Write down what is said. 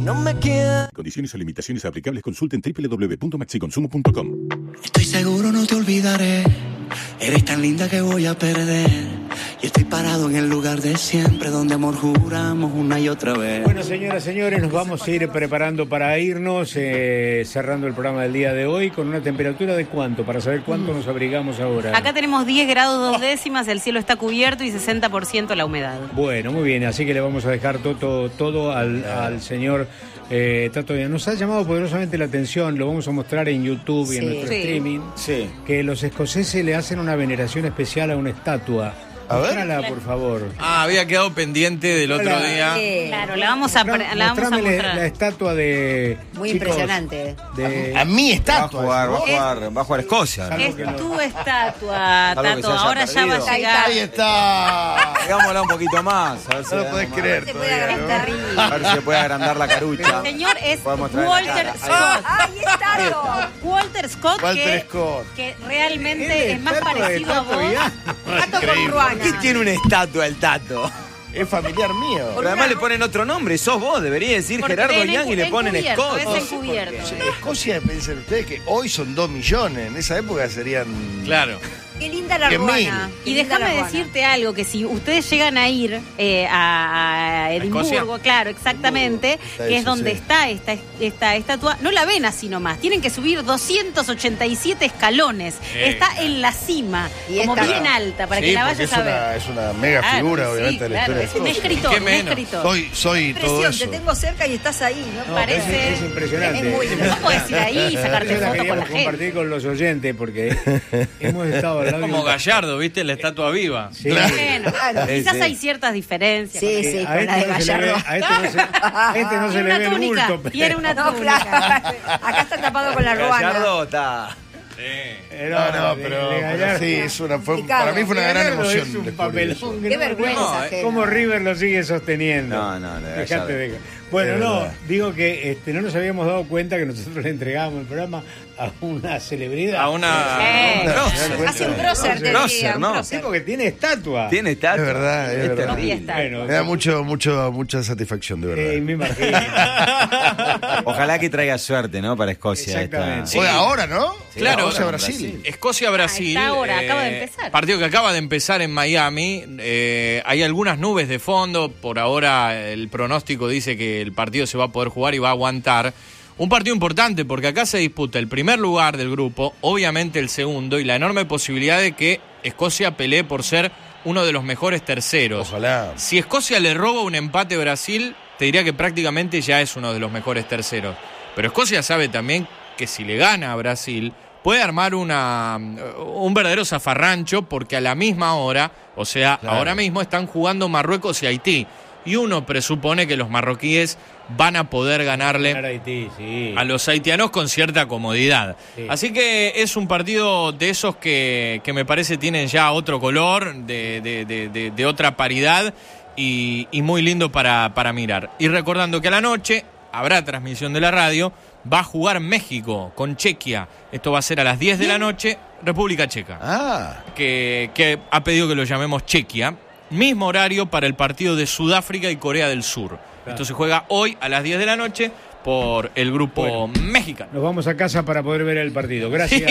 no me queda. Condiciones o limitaciones aplicables, consulten www.maxiconsumo.com. Estoy seguro no te olvidaré. Eres tan linda que voy a perder. Y estoy parado en el lugar de siempre, donde amor juramos una y otra vez. Bueno, señoras, señores, nos vamos a ir preparando para irnos, cerrando el programa del día de hoy con una temperatura de ¿cuánto? Para saber cuánto nos abrigamos ahora. Acá tenemos 10 grados 2 décimas, el cielo está cubierto y 60% la humedad. Bueno, muy bien, así que le vamos a dejar todo al señor Tato. Nos ha llamado poderosamente la atención, lo vamos a mostrar en YouTube y en nuestro streaming, que los escoceses le hacen una veneración especial a una estatua. A ver. Mostrala, por favor. Había quedado pendiente del otro día. Claro, la vamos a mostrar. La estatua de... Muy chicos, impresionante. de... A mi estatua. Va a jugar Escocia. Es tu estatua, Tato. Ahora ya va a llegar. Ahí está. Digámosla un poquito más. A ver si No lo podés creer todavía, Es ¿no? terrible. A ver si se puede agrandar la carucha. El señor es Podemos traer Walter la Scott. ¡Ahí está! Walter Scott, Walter Scott. que realmente es más parecido a vos. Tato con Ruana. ¿Quién tiene una estatua el Tato? Es familiar mío. Pero además le ponen otro nombre, sos vos, debería decir Porque Gerardo ven Young y le ponen encubierto, Scott. es encubierto. Escocia, piensen ustedes que hoy son 2 millones. En esa época serían... Claro. Qué linda la 100.000. Ruana. Y déjame decirte algo, que si ustedes llegan a ir a Edimburgo, Escocia. claro, exactamente, que es donde está esta estatua, no la ven así nomás, tienen que subir 287 escalones, está en la cima, Y como esta- bien alta, para Sí, que la porque vayas a ver. es una mega Claro, figura, sí, obviamente, de la claro, historia de es un Escocia. escritor, ¿Qué un menos? escritor. Soy todo Impresión, eso. te tengo cerca y estás ahí, ¿no? Parece- Es impresionante. Es muy- No podés ir ahí y sacarte Eso la fotos con la queríamos gente. compartir con los oyentes porque hemos estado al lado Como de un- Gallardo, ¿viste? La estatua viva. Sí. Bueno, Claro. quizás Sí. hay ciertas diferencias. Sí, porque- sí, A con la de este no se le ve, Gallardo. a este no se Tiene le una ve el túnica, bulto. tiene una No, túnica. claro. Acá está tapado con la Ruana. Gallardo está... No, pero sí, para mí fue una gran emoción. Es un descubrir papelón. eso. que Qué no- vergüenza no, ajena. Como River lo sigue sosteniendo. No, Dejate Gallardo. de... Bueno, Es no, verdad. digo que no nos habíamos dado cuenta que nosotros le entregábamos el programa a una celebridad. A una... Hace un prócer, te Prócer, diría, un ¿no? prócer. Tipo que tiene estatua. Tiene estatua. Es verdad, es verdad. Copia está. Bueno, Me da mucha satisfacción, de verdad. me imagino. Ojalá que traiga suerte, ¿no? Para Escocia. Exactamente. Sí. Oye, ahora, ¿no? Claro. Escocia, Brasil. Escocia-Brasil. Está ahora, acaba de empezar. Partido que acaba de empezar en Miami. Hay algunas nubes de fondo. Por ahora el pronóstico dice que el partido se va a poder jugar y va a aguantar. Un partido importante porque acá se disputa el primer lugar del grupo, obviamente el segundo, y la enorme posibilidad de que Escocia pelee por ser uno de los mejores terceros. Ojalá. Si Escocia le roba un empate a Brasil, te diría que prácticamente ya es uno de los mejores terceros. Pero Escocia sabe también que si le gana a Brasil, puede armar un verdadero zafarrancho, porque a la misma hora, o sea, Claro. ahora mismo están jugando Marruecos y Haití. Y uno presupone que los marroquíes van a poder ganarle Ganar Haití, sí. a los haitianos con cierta comodidad. Sí. Así que es un partido de esos que me parece tienen ya otro color, de otra paridad y muy lindo para mirar. Y recordando que a la noche habrá transmisión de la radio, va a jugar México con Chequia. Esto va a ser a las 10 de la noche, República Checa, que ha pedido que lo llamemos Chequia. Mismo horario para el partido de Sudáfrica y Corea del Sur. Esto se juega hoy a las 10 de la noche por el grupo mexicano. Nos vamos a casa para poder ver el partido. Gracias.